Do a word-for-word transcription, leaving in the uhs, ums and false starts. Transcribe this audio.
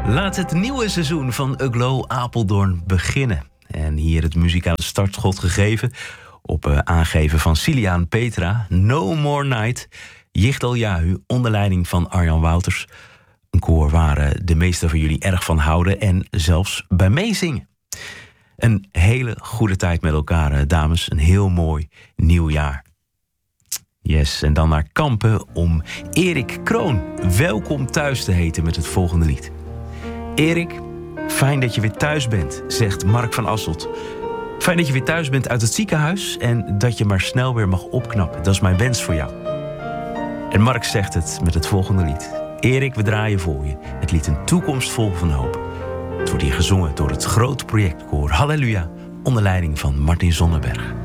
Laat het nieuwe seizoen van Aglow Apeldoorn beginnen. En hier het muzikale startschot gegeven op uh, aangeven van Ciliaan Petra. No More Night, Jichtel Jahu, onder leiding van Arjan Wouters. Een koor waar uh, de meesten van jullie erg van houden en zelfs bij meezingen. Een hele goede tijd met elkaar, uh, dames. Een heel mooi nieuw jaar. Yes, en dan naar Kampen om Erik Kroon welkom thuis te heten met het volgende lied. Erik, fijn dat je weer thuis bent, zegt Mark van Asselt. Fijn dat je weer thuis bent uit het ziekenhuis en dat je maar snel weer mag opknappen. Dat is mijn wens voor jou. En Mark zegt het met het volgende lied. Erik, we draaien voor je. Het lied Een toekomst vol van hoop. Het wordt hier gezongen door het grote projectkoor Halleluja onder leiding van Martin Zonneberg.